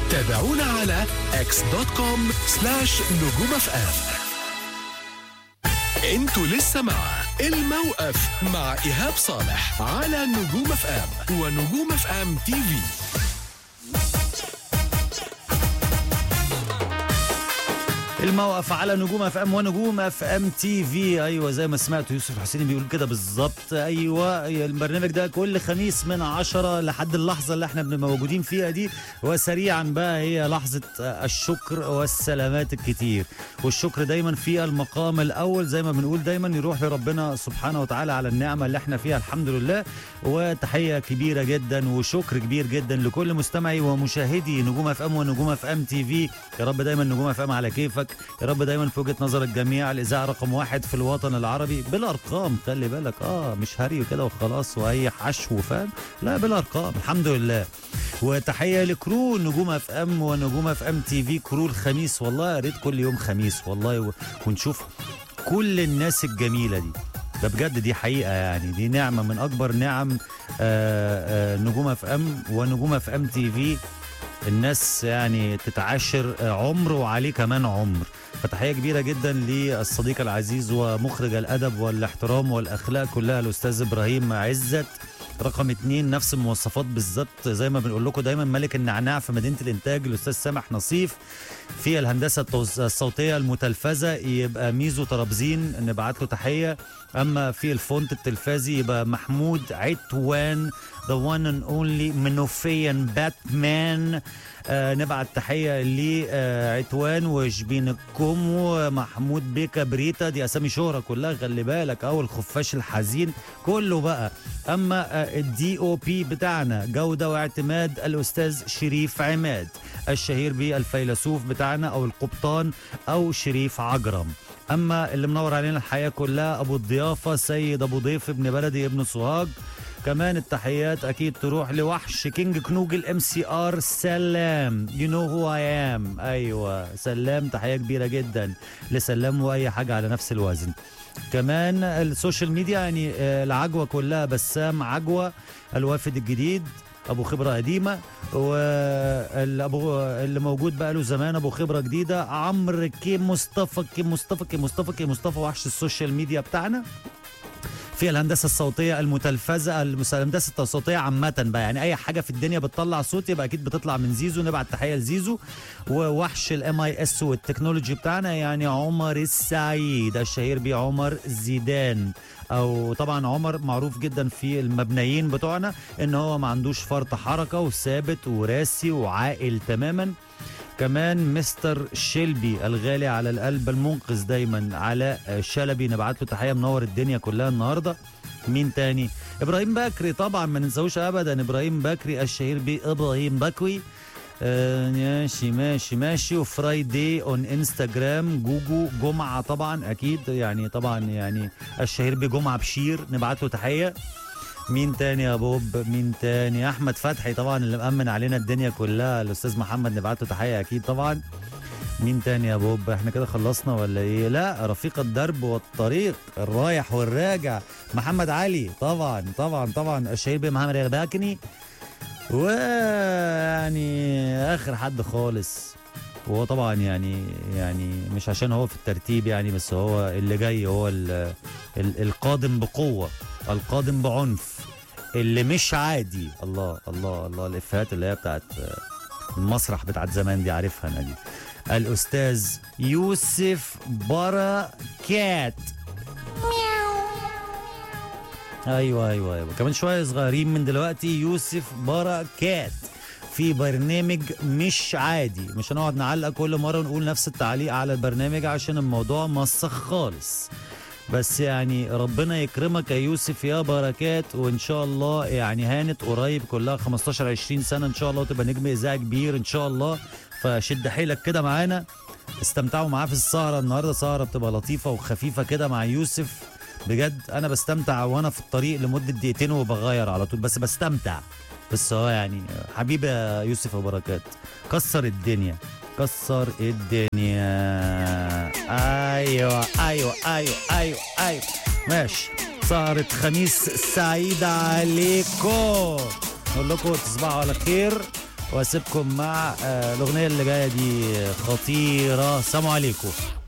تابعونا على x.com/نجوم FM. انتوا لسه مع الموقف مع إيهاب صالح على نجوم اف ام ونجوم اف ام تي في. الموقف على نجوم اف ام ونجوم اف ام تي في. ايوه زي ما سمعتوا يوسف حسين بيقول كده بالظبط. ايوه البرنامج ده كل خميس من 10 لحد اللحظه اللي احنا بنبقى موجودين فيها دي. وسريعا بقى هي لحظه الشكر والسلامات الكتير. والشكر دايما في المقام الاول زي ما بنقول دايما يروح لربنا سبحانه وتعالى على النعمه اللي احنا فيها الحمد لله. وتحيه كبيره جدا وشكر كبير جدا لكل مستمعي ومشاهدي نجوم اف ام ونجوم اف ام تي في. يا رب دايما نجوم اف ام على كيفك. يا رب دايما في وجهة نظر الجميع الإذاعة رقم 1 في الوطن العربي بالأرقام. خلي بالك مش هري كده وخلاص وأي حشو فاهم، لا بالأرقام الحمد لله. وتحية لكرو نجوم اف ام ونجوم اف ام تي في. كرو الخميس والله يا ريت كل يوم خميس والله ونشوف كل الناس الجميلة دي. ده بجد دي حقيقة يعني دي نعمة من أكبر نعم نجوم اف ام ونجوم اف ام تي في. الناس يعني تتعاشر عمر وعليه كمان عمر. فتحية كبيرة جدا للصديق العزيز ومخرج الأدب والاحترام والأخلاق كلها الأستاذ إبراهيم عزت. رقم 2 نفس المواصفات بالظبط زي ما بنقول لكم دايما ملك النعناع في مدينة الإنتاج الأستاذ سامح نصيف. في الهندسة الصوتية المتلفزة يبقى ميزو طرابزين نبعت له تحية. أما في الفونت التلفازي يبقى محمود عتوان the one and only منوفيا باتمان. نبعت تحية لعتوان وشبينكم ومحمود بيكا بريتا. دي أسامي شهرة كلها خلي بالك أو الخفاش الحزين كله بقى. أما الدي او بي بتاعنا جودة واعتماد الأستاذ شريف عماد الشهير بالفيلسوف بتاعنا أو القبطان أو شريف عجرم. أما اللي منور علينا الحياة كلها أبو الضيافة سيد أبو ضيف ابن بلدي ابن سوهاج. كمان التحيات اكيد تروح لوحش كينج كنوج الام سي ار سلام يو نو هو اي ام. ايوه سلام تحيه كبيره جدا لسلام واي حاجه على نفس الوزن. كمان السوشيال ميديا يعني العجوه كلها بسام عجوه الوافد الجديد ابو خبره قديمه اللي موجود بقى له زمان ابو خبره جديده عمرو كي مصطفى وحش السوشيال ميديا بتاعنا. في الهندسه الصوتيه المتلفزه الهندسه الصوتيه عامه بقى يعني اي حاجه في الدنيا بتطلع صوت يبقى اكيد بتطلع من زيزو. نبعت تحيه لزيزو. ووحش الام اي اس والتكنولوجي بتاعنا يعني عمر السعيد الشهير بيه عمر زيدان. او طبعا عمر معروف جدا في المبنيين بتوعنا ان هو ما عندوش فرط حركه وثابت وراسي وعاقل تماما. كمان مستر شيلبي الغالي على القلب المنقذ دايما علاء شلبي نبعت له تحيه منور الدنيا كلها النهارده. مين تاني؟ ابراهيم بكري طبعا ما ننساوش ابدا. ابراهيم بكري الشهير بابراهيم بكوي. ماشي وفرايدي اون انستجرام. جوجو جمعه طبعا اكيد يعني طبعا يعني الشهير بجمعه بشير نبعت له تحيه. مين تاني يا بوب؟ مين تاني؟ احمد فتحي طبعا اللي مأمن علينا الدنيا كلها. الاستاذ محمد نبعت له تحيه اكيد طبعا. مين تاني يا بوب؟ احنا كده خلصنا ولا ايه؟ لا رفيق الدرب والطريق الرايح والراجع محمد علي طبعا الشهير بمحمد الباكني. ويعني اخر حد خالص وهو طبعا يعني مش عشان هو في الترتيب يعني بس هو اللي جاي هو القادم بقوه القادم بعنف اللي مش عادي. الله الافيهات اللي هي بتاعت المسرح بتاعت زمان دي عارفها انا دي. الاستاذ يوسف بركات. ايوه كمان شويه صغيرين من دلوقتي يوسف بركات في برنامج مش عادي. مش هنقعد نعلق كل مره ونقول نفس التعليق على البرنامج عشان الموضوع مسخ خالص. بس يعني ربنا يكرمك يا يوسف يا بركات وان شاء الله يعني هانت قريب كلها 15-20 سنه ان شاء الله وتبقى نجم اذاعي كبير ان شاء الله. فشد حيلك كده معانا. استمتعوا معاه في السهره النهارده. سهره بتبقى لطيفه وخفيفه كده مع يوسف بجد. انا بستمتع وانا في الطريق لمده دقيقتين وبغير على طول بس بستمتع. بس هو يعني حبيبي يا يوسف وبركات كسر الدنيا. ايوه ماشي. سهرة خميس سعيدة عليكم. نقول لكم تصبحوا على خير واسيبكم مع الاغنيه اللي جايه دي خطيره. سلام عليكم.